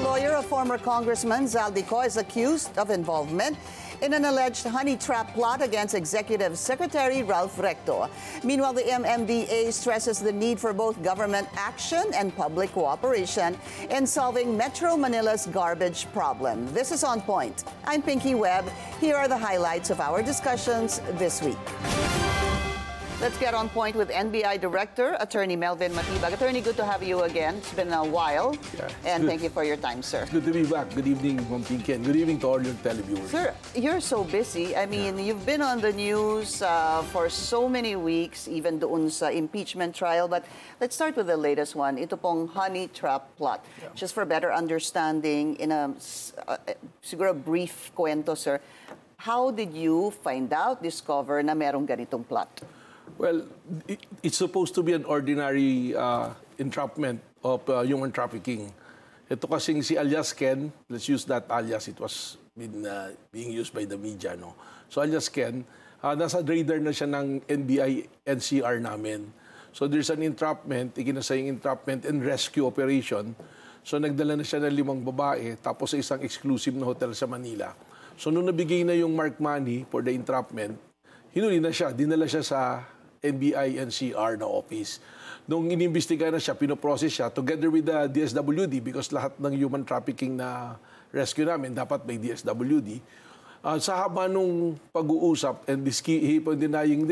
lawyer of former Congressman Zaldico is accused of involvement in an alleged honey trap plot against Executive Secretary Ralph Recto. Meanwhile, the MMDA stresses the need for both government action and public cooperation in solving Metro Manila's garbage problem. This is On Point. I'm Pinky Webb. Here are the highlights of our discussions this week. Let's get on point with NBI Director, Attorney Melvin Matibag. Attorney, good to have you again. It's been a while. Yeah, and good. thank you for your time, sir. Good to be back. Good evening, Ma'am Pinky, and good evening to all your televiewers. Sir, you're so busy. I mean, you've been on the news for so many weeks, even doon sa impeachment trial. But let's start with the latest one. Ito pong honey trap plot. Yeah. Just for better understanding, in a siguro brief kwento, sir, how did you find out, discover na merong ganitong plot? Well, it's supposed to be an ordinary entrapment of human trafficking. Ito kasing si alias Ken, let's use that alias, it was being used by the media, no? So alias Ken, nasa radar na siya ng NBI NCR namin. So there's an entrapment, ikinasayang entrapment and rescue operation. So nagdala na siya ng 5 babae, tapos sa isang exclusive na hotel sa Manila. So nung nabigay na yung mark money for the entrapment, hinuli na siya, dinala siya sa NBI NCR na office. Nung inimbestiga na siya, pinoprocess siya together with the DSWD because lahat ng human trafficking na rescue namin dapat may DSWD. Sa haba nung pag-uusap and he denying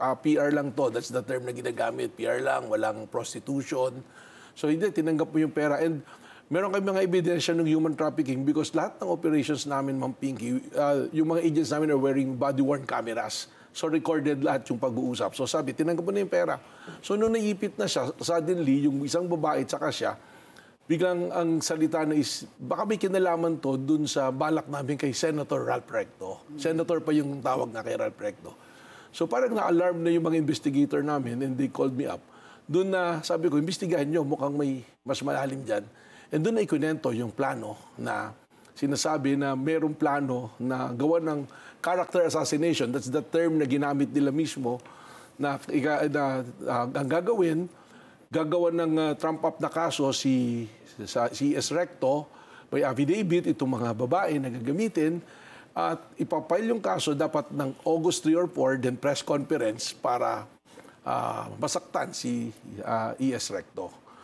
PR lang to, that's the term na ginagamit, PR lang, walang prostitution. So hindi, tinanggap mo yung pera. And meron kami mga ebidensya ng human trafficking because lahat ng operations namin, Ma'am Pinky, yung mga agents namin are wearing body-worn cameras. So recorded lahat yung pag-uusap. So sabi, tinanggap mo na yung pera. So nung naipit na siya, suddenly, yung isang babae at saka siya, biglang ang salita na is, baka may kinalaman to dun sa balak namin kay Senator Ralph Recto. Senator pa yung tawag na kay Ralph Recto. So parang na-alarm na yung mga investigator namin and they called me up. Doon na sabi ko, imbestigahan nyo, mukhang may mas malalim dyan. And doon na ikunento yung plano na sinasabi na mayroong plano na gawa ng character assassination. That's the term na ginamit nila mismo na ang gagawa ng trump-up na kaso si S. Recto, may affidavit, itong mga babae na gagamitin, at ipapile yung kaso dapat ng August 3 or 4, then press conference para masaktan si E.S. Recto.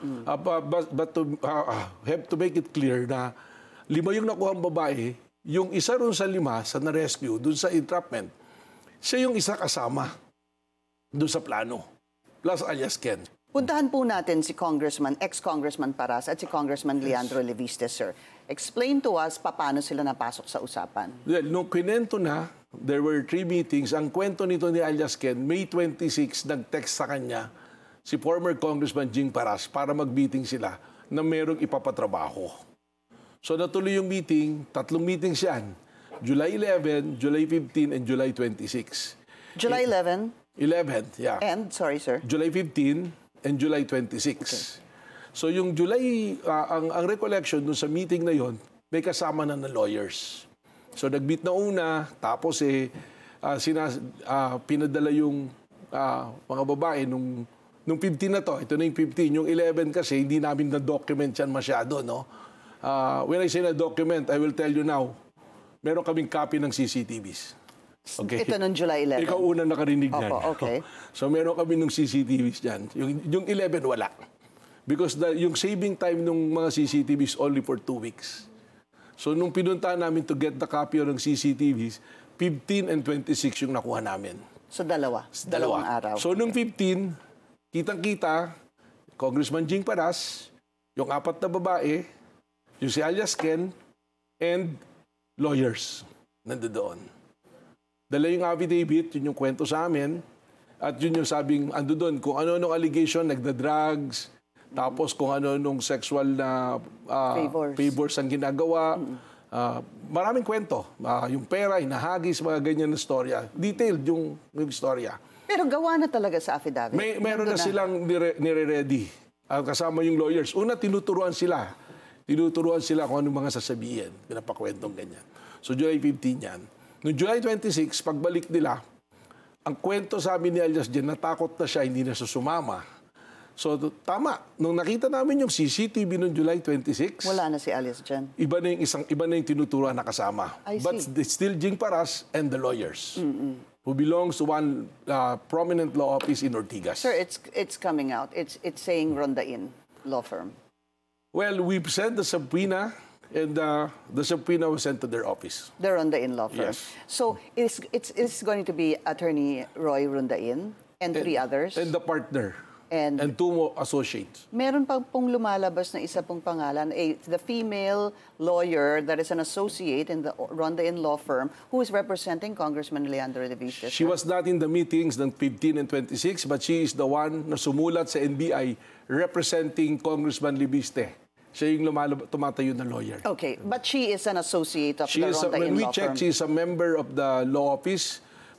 But to have to make it clear na 5 yung nakuhang babae, yung isa ron sa 5 sa na-rescue, dun sa entrapment, siya yung isa kasama dun sa plano, plus alias Ken. Puntahan po natin si ex-Congressman Paras at si Congressman Leandro Leviste, sir. Explain to us paano sila napasok sa usapan. Well, nung kwento na, there were 3 meetings. Ang kwento nito ni alias Ken, May 26, nag-text sa kanya si former Congressman Jing Paras para mag-meeting sila na merong ipapatrabaho. So natuloy yung meeting, 3 meetings yan. July 11, July 15, and July 26. July 11? 11, yeah. And, sorry sir? July 15 and July 26. Okay. So yung July, ang recollection dun sa meeting na yon, may kasama na lawyers. So nag-meet na una, tapos pinadala yung mga babae nung 15 na to. Ito na yung 15. Yung 11 kasi, hindi namin na-document yan masyado, no? When I say na document, I will tell you now, meron kaming copy ng CCTVs. Okay? Ito noong July 11? Ikaw unang nakarinig niyan. Opo, okay. So meron kami ng CCTVs dyan. Yung 11 wala. Because yung saving time ng mga CCTVs only for 2 weeks. So nung pinunta namin to get the copy ng CCTVs, 15 and 26 yung nakuha namin. So dalawang araw. So nung 15, kitang-kita, Congressman Jing Paras, yung 4 na babae, yung si alias Ken, and lawyers nandoon. Dala yung affidavit, yun yung kwento sa amin, at yun yung sabing, ando doon, kung ano-anong allegation, nagda-drugs, tapos kung ano-anong sexual na favors ang ginagawa. Maraming kwento. Yung pera, hinahagis, mga ganyan na storya. Detailed yung storya. Pero gawa na talaga sa affidavit? Meron na silang nire-ready. Kasama yung lawyers. Una, tinuturuan sila kung anong mga sasabihin. Pinapakwentong ganyan. So, July 15 yan. Noong July 26, pagbalik nila, ang kwento sa amin ni alias Jen, natakot na siya, hindi na susumama. So, tama. Nung nakita namin yung CCTV noong July 26, Wala na si alias dyan. iba na yung tinuturuan na kasama. I But see. it's still Jing Paras and the lawyers who belongs to one prominent law office in Ortigas. Sir, it's coming out. It's saying Rondain law firm. Well, we've sent the subpoena and the subpoena was sent to their office. The Rondain law firm. Yes. So it's going to be Attorney Roy Rondain and three others. And the partner. And And two more associates. meron pa pong lumalabas na isa pong pangalan, the female lawyer that is an associate in the Rondain law firm who is representing Congressman Leandro Leviste. She was not in the meetings ng 15 and 26, but she is the one na sumulat sa NBI representing Congressman Libiste. Siya yung tumatayo na lawyer. Okay, but she is an associate of the When Rondain we law firm. check, she is a member of the law office.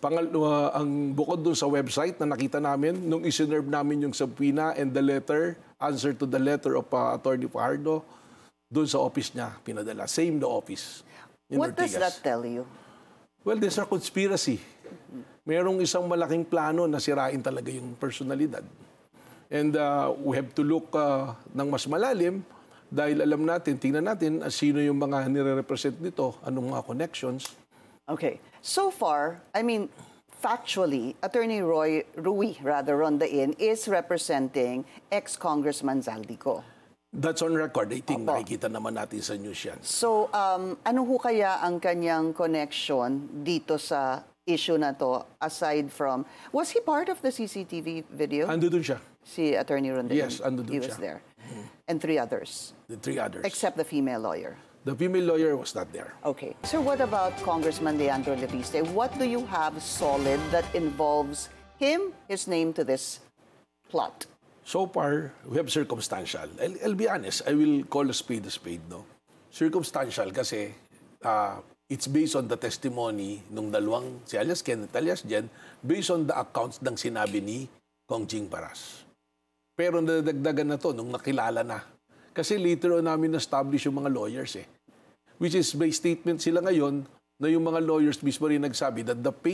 Ang bukod dun sa website na nakita namin, nung isinerve namin yung subpoena and the letter, answer to the letter of Attorney Fajardo, dun sa office niya pinadala. Same the office in What does Ortigas. that tell you? Well, there's a conspiracy. Merong isang malaking plano na sirain talaga yung personalidad. And we have to look ng mas malalim dahil alam natin, tingnan natin sino yung mga nire-represent nito, anong mga connections. Okay. So far, I mean, factually, Attorney Rui Rondain is representing ex-Congressman Zaldico. That's on record. I think Opo. nakikita naman natin sa news yan. So, ano ho kaya ang kanyang connection dito sa issue na to, aside from, was he part of the CCTV video? Ando dun siya. Si Attorney Rondain? Yes, ando dun He was siya. there. And three others, The three others. except the female lawyer. The female lawyer was not there. Okay. So what about Congressman Leandro Leviste? What do you have solid that involves him, his name to this plot? So far, we have circumstantial. I'll be honest, I will call a spade, no? Circumstantial kasi it's based on the testimony nung dalawang, si alias Ken at alias Jen, based on the accounts ng sinabi ni Kong Jing Paras. Pero nadagdagan na to nung nakilala na. Kasi later on namin na-establish yung mga lawyers eh. Which is by statement sila ngayon na yung mga lawyers mismo rin nagsabi that the